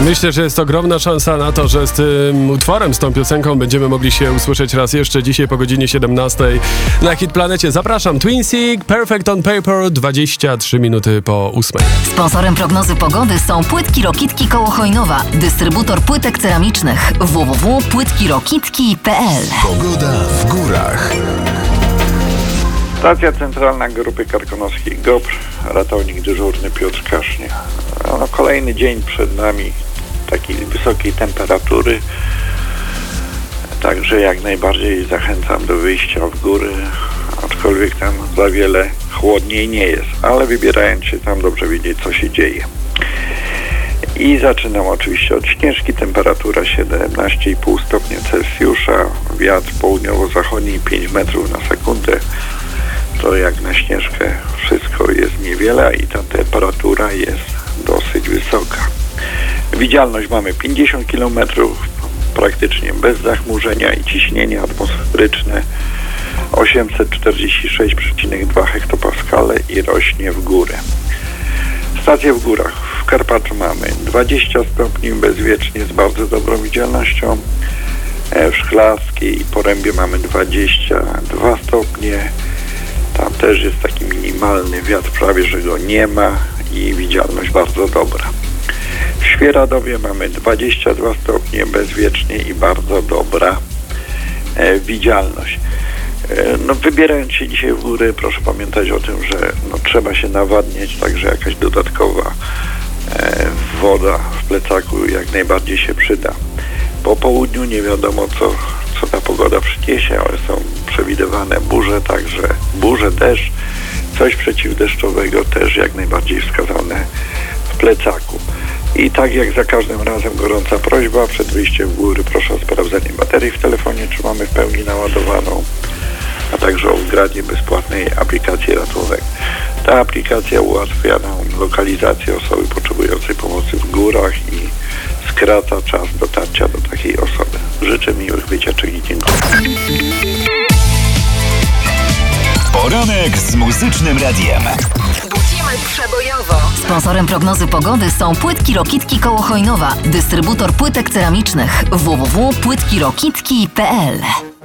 Myślę, że jest ogromna szansa na to, że z tym utworem, z tą piosenką będziemy mogli się usłyszeć raz jeszcze dzisiaj po godzinie 17 na Hit Planecie. Zapraszam, Twin Seek, Perfect on Paper, 23 minuty po 8. Sponsorem prognozy pogody są Płytki Rokitki koło Chojnowa, dystrybutor płytek ceramicznych www.płytkirokitki.pl. Pogoda w górach. Stacja centralna Grupy Karkonoskiej GOPR, ratownik dyżurny Piotr Kasznie. Kolejny dzień przed nami takiej wysokiej temperatury, także jak najbardziej zachęcam do wyjścia w góry, aczkolwiek tam za wiele chłodniej nie jest, ale wybierając się tam dobrze wiedzieć, co się dzieje. I zaczynam oczywiście od Śnieżki, temperatura 17,5 stopnia Celsjusza, wiatr południowo-zachodni 5 metrów na sekundę. To jak na Śnieżkę wszystko jest niewiele i ta temperatura jest dosyć wysoka. Widzialność mamy 50 km, praktycznie bez zachmurzenia i ciśnienie atmosferyczne 846,2 hektopaskale i rośnie w górę. Stacje w górach. W Karpaczu mamy 20 stopni bezwiecznie z bardzo dobrą widzialnością. W Szklarskiej i Porębie mamy 22 stopnie. Tam też jest taki minimalny wiatr, prawie że go nie ma i widzialność bardzo dobra. W Świeradowie mamy 22 stopnie bezwiecznie i bardzo dobra widzialność. Wybierając się dzisiaj w góry, proszę pamiętać o tym, że trzeba się nawadniać, także jakaś dodatkowa woda w plecaku jak najbardziej się przyda. Po południu nie wiadomo co ta pogoda przyniesie, ale są przewidywane burze, także burze, deszcz, coś przeciwdeszczowego też jak najbardziej wskazane w plecaku. I tak jak za każdym razem gorąca prośba, przed wyjściem w góry proszę o sprawdzenie baterii w telefonie, czy mamy w pełni naładowaną, a także o wgranie bezpłatnej aplikacji Ratowek. Ta aplikacja ułatwia nam lokalizację osoby potrzebującej pomocy w górach i skraca czas dotarcia do takiej osoby. Życzę miłych wycieczek i dziękuję. Poranek z Muzycznym Radiem. Budzimy przebojowo. Sponsorem prognozy pogody są Płytki Rokitki koło Chojnowa, dystrybutor płytek ceramicznych www.płytkirokitki.pl.